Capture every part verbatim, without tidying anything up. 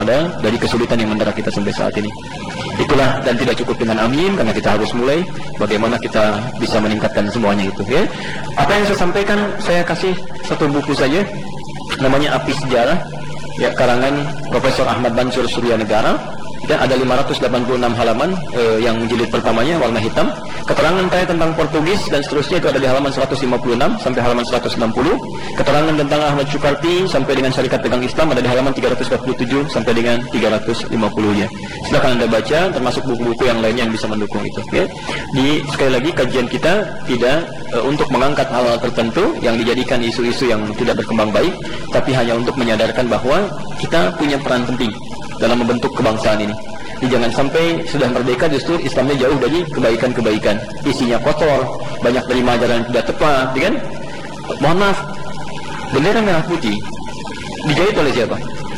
ada dari kesulitan yang mendera kita sampai saat ini. Itulah, dan tidak cukup dengan amin, karena kita harus mulai bagaimana kita bisa meningkatkan semuanya itu, ya. Apa yang saya sampaikan, saya kasih satu buku saja, namanya Api Sejarah, ya, karangan Profesor Ahmad Mansur Suryanegara, dan ada lima ratus delapan puluh enam halaman, eh, yang jilid pertamanya warna hitam. Keterangan saya tentang Portugis dan seterusnya itu ada di halaman seratus lima puluh enam sampai halaman seratus enam puluh. Keterangan tentang Ahmad Syukarti sampai dengan Syarikat Pegang Islam ada di halaman tiga ratus empat puluh tujuh sampai dengan tiga ratus lima puluh-nya. Silakan Anda baca, termasuk buku-buku yang lainnya yang bisa mendukung itu, ya. Di sekali lagi kajian kita tidak e, untuk mengangkat hal-hal tertentu yang dijadikan isu-isu yang tidak berkembang baik, tapi hanya untuk menyadarkan bahwa kita punya peran penting dalam membentuk kebangsaan ini. Jadi jangan sampai sudah merdeka justru Islamnya jauh dari kebaikan-kebaikan, isinya kotor, banyak dari ajaran yang tidak tepat, kan? Mohon maaf, bendera merah putih dijahit oleh siapa?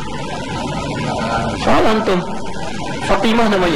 Soal antum, Fatimah namanya,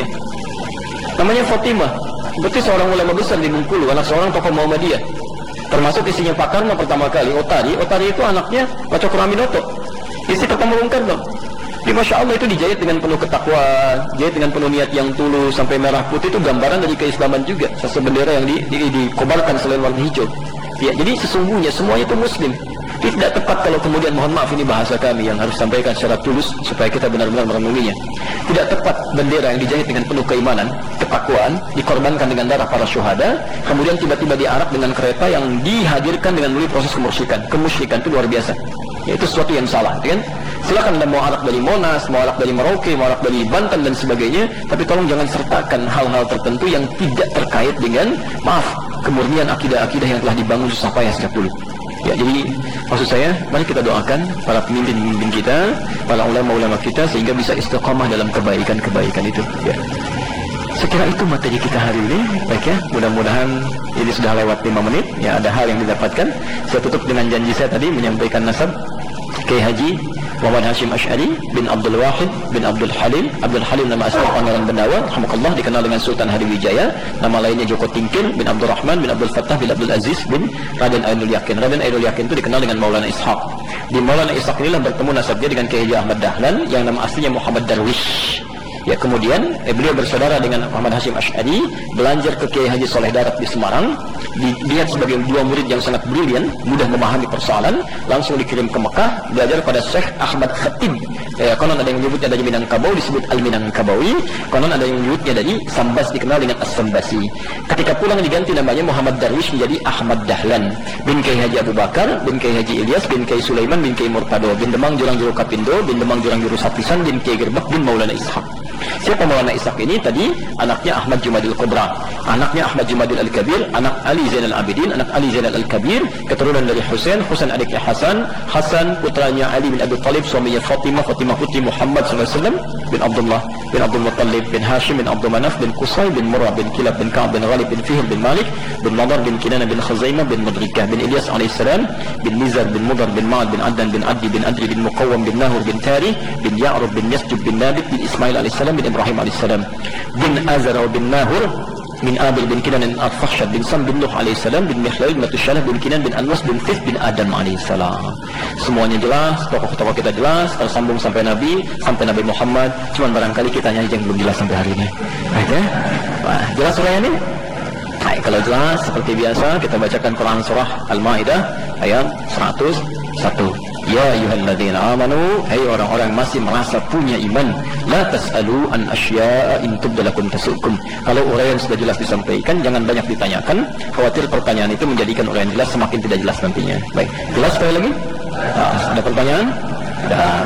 namanya Fatimah. Berarti seorang ulama besar di Bengkulu, anak seorang tokoh Muhammadiyah. Termasuk isinya Pak Karno pertama kali, Otari. Otari itu anaknya Pak Cokroaminoto, isi pertama Bung Karno. Jadi Masya Allah itu dijahit dengan penuh ketakwaan, dijahit dengan penuh niat yang tulus, sampai merah putih itu gambaran dari keislaman juga. Satu bendera yang di, di, dikobarkan selain warna hijau. Ya, jadi sesungguhnya semuanya itu Muslim. Ini tidak tepat kalau kemudian, mohon maaf ini bahasa kami yang harus sampaikan secara tulus supaya kita benar-benar merenunginya. Tidak tepat bendera yang dijahit dengan penuh keimanan, ketakwaan, dikorbankan dengan darah para syuhada, kemudian tiba-tiba diarak dengan kereta yang dihadirkan dengan melalui proses kemusyrikan. Kemusyrikan itu luar biasa. Ya, itu sesuatu yang salah, kan? Silakan Anda mau arak dari Monas, mau arak dari Merauke, mau arak dari Banten dan sebagainya, tapi tolong jangan sertakan hal-hal tertentu yang tidak terkait dengan, maaf, kemurnian akidah-akidah yang telah dibangun susah payah sejak dulu. Ya, jadi maksud saya, mari kita doakan para pemimpin-pemimpin kita, para ulama-ulama kita, sehingga bisa istiqamah dalam kebaikan-kebaikan itu, ya. Sekira itu materi kita hari ini, baik ya. Mudah-mudahan ini sudah lewat lima menit, ya, ada hal yang didapatkan. Saya tutup dengan janji saya tadi menyampaikan nasab Kiai Haji Muhammad Hashim Asy'ari bin Abdul Wahid bin Abdul Halim. Abdul Halim nama asli Pangeran Bendawa, rahimahullah, dikenal dengan Sultan Hariwijaya. Nama lainnya Joko Tingkir bin Abdul Rahman bin Abdul Fattah bin Abdul Aziz bin Raden Ainul Yakin. Raden Ainul Yakin itu dikenal dengan Maulana Ishaq. Di Maulana Ishaq inilah bertemu nasabnya dengan Kiai Haji Ahmad Dahlan yang nama aslinya Muhammad Darwish. Ya, kemudian eh, beliau bersaudara dengan Muhammad Hashim Asy'ari, belajar ke Kiai Haji Soleh Darat di Semarang, dilihat sebagai dua murid yang sangat brilian, mudah memahami persoalan, langsung dikirim ke Mekah, belajar pada Syekh Ahmad Khatib. Eh, konon ada yang menyebutnya dari Minangkabau, disebut Al-Minangkabawi, konon ada yang menyebutnya dari Sambas, dikenal dengan As-Sambasi. Ketika pulang diganti namanya Muhammad Darwish menjadi Ahmad Dahlan, bin Kiai Haji Abu Bakar, bin Kiai Haji Ilyas, bin Kiai Sulaiman, bin Kiai Murtado, bin Demang Jurang Juru Kapindo, bin Demang Jurang Juru Sapisan, bin Kiai Gerbak, bin Maulana Ishaq. Siapa Maulana Ishaq ini? Tadi anaknya Ahmad Jumadil Kubra, anaknya Ahmad Jumadil Al-Kabir, anak Ali Zainal Abidin, anak Ali Zainal Al-Kabir, keturunan dari Husain, Husain adiknya Hasan, Hasan putranya Ali bin Abi Thalib, suaminya Fatimah, Fatimah putri Muhammad sallallahu alaihi wasallam, bin Abdullah bin Abdul Muttalib bin Hashim bin Abdul Manaf bin Qusay bin Murrah bin Kilab bin Ka'ab bin Ghalib bin Fihr bin Malik bin Nadar bin Kinana bin Khuzaimah bin Mudrikah bin Ilyas alaihissalam bin Nizar bin Mudar bin Ma'ad bin Adnan bin Addi bin Adri bin Muqawwam bin Nahur bin Tari bin Ya'rub bin Yasjub bin Nabit bin Ismail alaihissalam bin Ibrahim alaihissalam bin Azara bin Nahur bin Abil bin Kinan bin Al-Fakhshad bin Sam bin Nuh alaihissalam bin Mikhlail bin Matushalah bin Kinan bin Anwas bin Fith bin Adam alaihissalam. Semuanya jelas, tokoh-tokoh kita jelas, tersambung sampai Nabi, sampai Nabi Muhammad. Cuman barangkali kita yang belum jelas sampai hari ini. Baik ya? Wah, jelas surah ini? Baik, kalau jelas seperti biasa kita bacakan Quran surah Al-Maidah ayat seratus satu. Ya ayyuhalladzina amanu, hai orang-orang masih merasa punya iman, la tas'alu an asya'a in tubdalakum tasukum. Kalau uraian sudah jelas disampaikan, jangan banyak ditanyakan, khawatir pertanyaan itu menjadikan uraian jelas semakin tidak jelas nantinya. Baik, jelas sekali lagi? Nah, ada pertanyaan? Dah,